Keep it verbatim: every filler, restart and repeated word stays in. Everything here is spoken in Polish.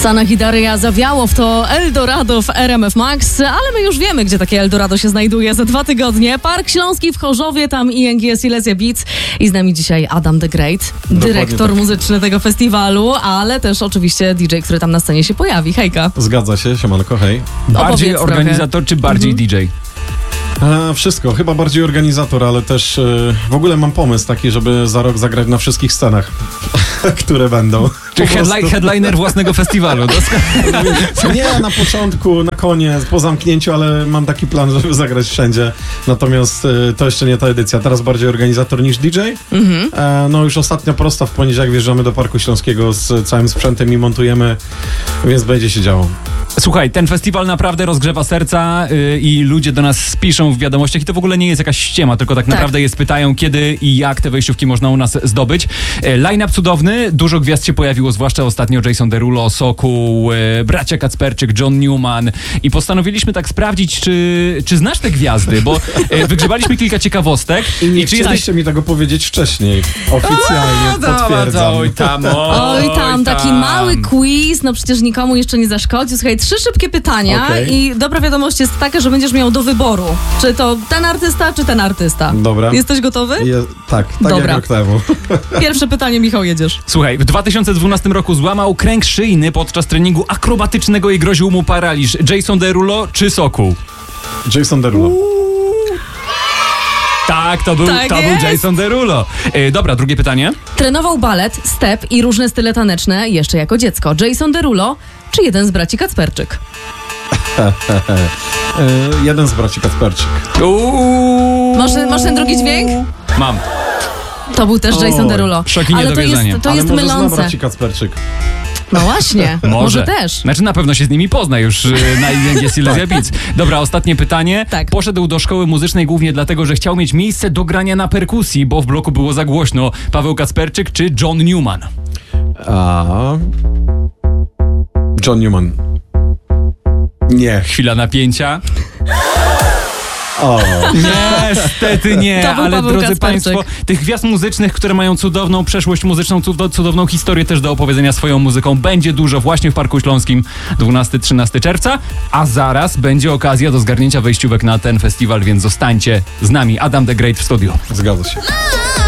Stanach i Daria zawiało w to Eldorado w R M F Max, ale my już wiemy, gdzie takie Eldorado się znajduje. Za dwa tygodnie Park Śląski w Chorzowie, tam I N G Silesia Beats i z nami dzisiaj Adam the Great, dyrektor tak. muzyczny tego festiwalu, ale też oczywiście D J, który tam na scenie się pojawi. Hejka. Zgadza się, siemanko, hej. Bardziej Opowiedz organizator trochę. czy bardziej Mhm. D J? E, wszystko, chyba bardziej organizator, ale też e, w ogóle mam pomysł taki, żeby za rok zagrać na wszystkich scenach, które będą. Czyli headli- headliner własnego festiwalu. Doska- Nie na początku, na koniec, po zamknięciu, ale mam taki plan, żeby zagrać wszędzie. Natomiast e, to jeszcze nie ta edycja. Teraz bardziej organizator niż D J. Mhm. E, no już ostatnia prosta, w poniedziałek wjeżdżamy do Parku Śląskiego z całym sprzętem i montujemy, więc będzie się działo. Słuchaj, ten festiwal naprawdę rozgrzewa serca yy, i ludzie do nas piszą w wiadomościach i to w ogóle nie jest jakaś ściema, tylko tak, Tak. naprawdę jest pytają, kiedy i jak te wejściówki można u nas zdobyć. Yy, line-up cudowny, dużo gwiazd się pojawiło, zwłaszcza ostatnio Jason Derulo, Sokół, yy, bracia Kacperczyk, John Newman i postanowiliśmy tak sprawdzić, czy, czy znasz te gwiazdy, bo yy, wygrzebaliśmy kilka ciekawostek I nie czy chcieliście mi tego powiedzieć wcześniej. Oficjalnie potwierdzam. Oj tam, Oj, tam taki mały quiz, no przecież nikomu jeszcze nie zaszkodzi. Słuchaj, trzy szybkie pytania Okej. i dobra wiadomość jest taka, że będziesz miał do wyboru, czy to ten artysta, czy ten artysta. Dobra. Jesteś gotowy? Je, tak, tak Dobra. jak rok temu. Pierwsze pytanie, Michał, jedziesz. Słuchaj, w dwa tysiące dwunastym roku złamał kręg szyjny podczas treningu akrobatycznego i groził mu paraliż. Jason Derulo czy Sokół? Jason Derulo. Tak, to był, Tak to jest. był Jason Derulo. E, dobra, drugie pytanie. Trenował balet, step i różne style taneczne jeszcze jako dziecko. Jason Derulo czy jeden z braci Kacperczyk? E, jeden z braci Kacperczyk. Uuu. Masz, masz ten drugi dźwięk? Mam. To był też Jason Oj, Derulo. szok i Ale to niedowierzanie. jest, to Ale jest może zna mylące. braci Kacperczyk. No właśnie, może. może też. Znaczy na pewno się z nimi pozna już y, na I N G Silesia Beats. Dobra, ostatnie pytanie. Tak. Poszedł do szkoły muzycznej głównie dlatego, że chciał mieć miejsce do grania na perkusji, bo w bloku było za głośno. Paweł Kacperczyk czy John Newman? A... John Newman. Nie. Chwila napięcia. O. Niestety nie, To był ale Paweł drodzy Kacperczyk. Państwo, tych gwiazd muzycznych, które mają cudowną przeszłość muzyczną, cud- cudowną historię też do opowiedzenia swoją muzyką, będzie dużo właśnie w Parku Śląskim dwunastego trzynastego czerwca, a zaraz będzie okazja do zgarnięcia wejściówek na ten festiwal, więc zostańcie z nami. Adam the Great w studiu. Zgadza się.